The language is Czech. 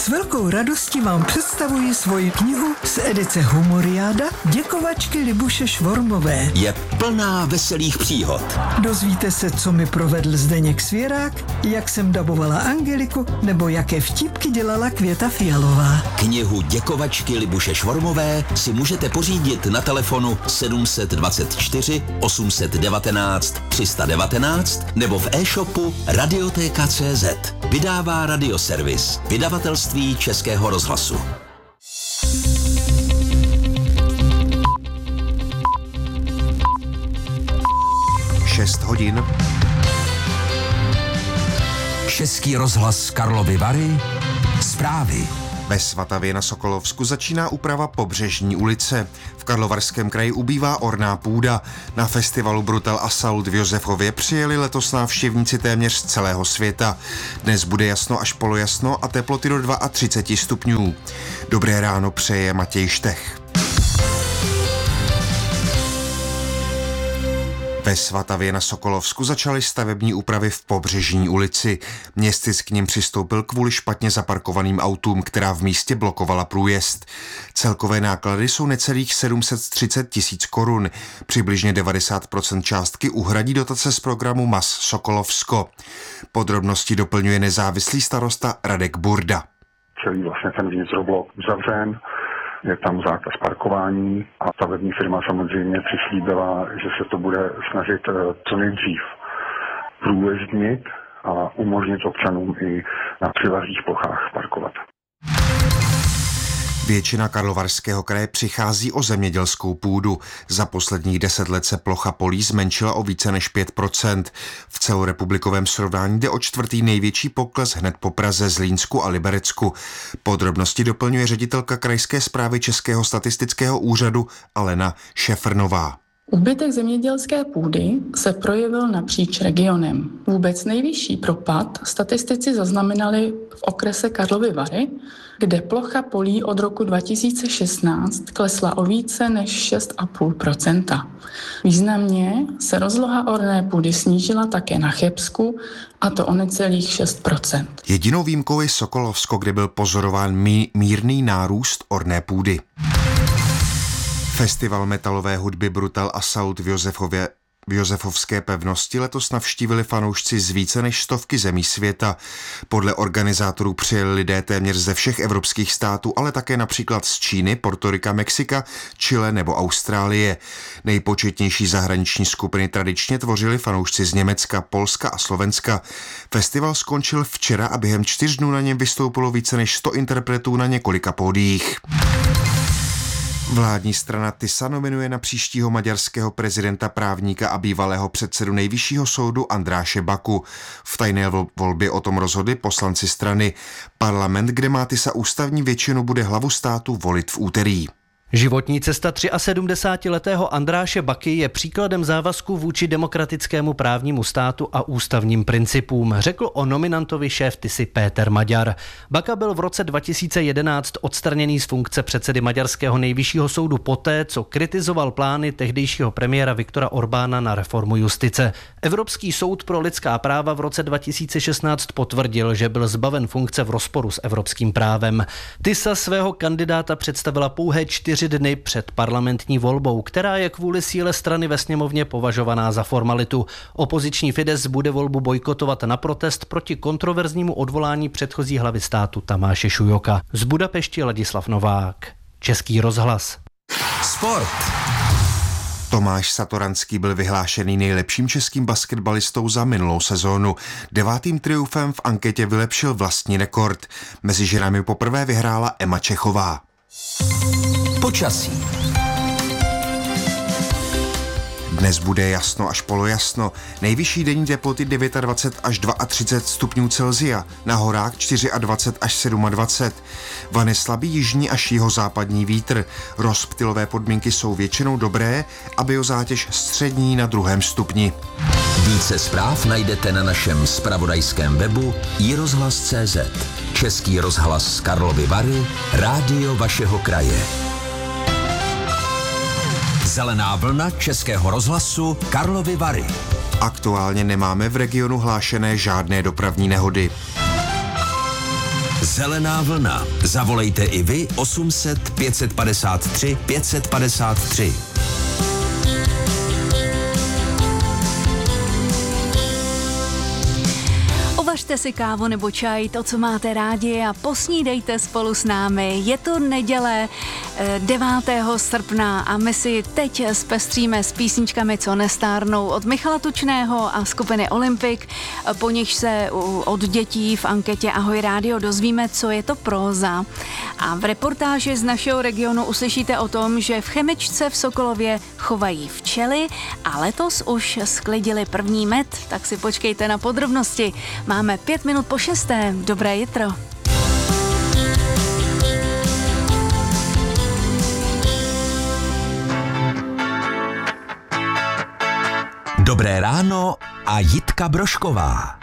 S velkou radostí vám představuji svoji knihu z edice Humoriáda Děkovačky Libuše Švormové. Je plná veselých příhod. Dozvíte se, co mi provedl Zdeněk Svěrák, jak jsem dabovala Angeliku, nebo jaké vtipky dělala Květa Fialová. Knihu Děkovačky Libuše Švormové si můžete pořídit na telefonu 724 819 319 nebo v e-shopu Radioteka.cz. Vydává Radioservis, vydavatelství Českého rozhlasu. Šest hodin. Český rozhlas Karlovy Vary. Zprávy. Ve Svatavě na Sokolovsku začíná úprava Pobřežní ulice. V Karlovarském kraji ubývá orná půda. Na festivalu Brutal Assault v Josefově přijeli letos návštěvníci téměř z celého světa. Dnes bude jasno až polojasno a teploty do 32 stupňů. Dobré ráno přeje Matěj Štech. Ve Svatavě na Sokolovsku začaly stavební úpravy v Pobřežní ulici. Městic k nim přistoupil kvůli špatně zaparkovaným autům, která v místě blokovala průjezd. Celkové náklady jsou necelých 730 000 korun. Přibližně 90% částky uhradí dotace z programu MAS Sokolovsko. Podrobnosti doplňuje nezávislý starosta Radek Burda. Celý vlastně ten vnitřoblok uzavřen. Je tam zákaz parkování a stavební firma samozřejmě přislíbila, že se to bude snažit co nejdřív průjezdnit a umožnit občanům i na přilehlých plochách parkovat. Většina Karlovarského kraje přichází o zemědělskou půdu. Za posledních 10 let se plocha polí zmenšila o více než 5%. V celorepublikovém srovnání jde o čtvrtý největší pokles hned po Praze, Zlínsku a Liberecku. Podrobnosti doplňuje ředitelka krajské správy Českého statistického úřadu Alena Šefrnová. Úbytek zemědělské půdy se projevil napříč regionem. Vůbec nejvyšší propad statistici zaznamenali v okrese Karlovy Vary, kde plocha polí od roku 2016 klesla o více než 6,5%. Významně se rozloha orné půdy snížila také na Chebsku, a to o necelých 6%. Jedinou výjimkou je Sokolovsko, kde byl pozorován mírný nárůst orné půdy. Festival metalové hudby Brutal Assault v Josefovské pevnosti letos navštívili fanoušci z více než 100 zemí světa. Podle organizátorů přijeli lidé téměř ze všech evropských států, ale také například z Číny, Portorika, Mexika, Chile nebo Austrálie. Nejpočetnější zahraniční skupiny tradičně tvořili fanoušci z Německa, Polska a Slovenska. Festival skončil včera a během 4 dnů na něm vystoupilo více než 100 interpretů na několika pódiích. Vládní strana TISA nominuje na příštího maďarského prezidenta právníka a bývalého předsedu Nejvyššího soudu Andráše Baku. V tajné volbě o tom rozhodli poslanci strany. Parlament, kde má TISA ústavní většinu, bude hlavu státu volit v úterý. Životní cesta 73letého Andráše Baky je příkladem závazku vůči demokratickému právnímu státu a ústavním principům, řekl o nominantovi šéf TISy Péter Maďar. Baka byl v roce 2011 odstraněný z funkce předsedy maďarského nejvyššího soudu poté, co kritizoval plány tehdejšího premiéra Viktora Orbána na reformu justice. Evropský soud pro lidská práva v roce 2016 potvrdil, že byl zbaven funkce v rozporu s evropským právem. TISA svého kandidáta představila pouhé 4 dny před parlamentní volbou, která je kvůli síle strany ve sněmovně považovaná za formalitu. Opoziční Fides bude volbu bojkotovat na protest proti kontroverznímu odvolání předchozí hlavy státu Tamáše Šujoka. Z Budapešti Ladislav Novák, Český rozhlas. Sport. Tomáš Satoranský byl vyhlášený nejlepším českým basketbalistou za minulou sezónu. 9. triumfem v anketě vylepšil vlastní rekord. Mezi ženami poprvé vyhrála Emma Čechová. Počasí. Dnes bude jasno až polojasno. Nejvyšší denní teploty 29 až 32 stupňů Celsia, na horách 24 až 27. Vane slabý jižní až jihozápadní vítr. Rozptylové podmínky jsou většinou dobré a biozátěž střední na 2. stupni. Více zpráv najdete na našem zpravodajském webu iRozhlas.cz. Český rozhlas Karlovy Vary, rádio vašeho kraje. Zelená vlna Českého rozhlasu Karlovy Vary. Aktuálně nemáme v regionu hlášené žádné dopravní nehody. Zelená vlna. Zavolejte i vy 800 553 553. Uvařte si kávu nebo čaj, to, co máte rádi, a posnídejte spolu s námi. Je to neděle 9. srpna a my si teď zpestříme s písničkami, co nestárnou, od Michala Tučného a skupiny Olympik, po nich se od dětí v anketě Ahoj rádio dozvíme, co je to próza. A v reportáži z našeho regionu uslyšíte o tom, že v chemičce v Sokolově chovají včely a letos už sklidili první med, tak si počkejte na podrobnosti. Máme 5 minut po 6. Dobré jitro. Dobré ráno a Jitka Brošková.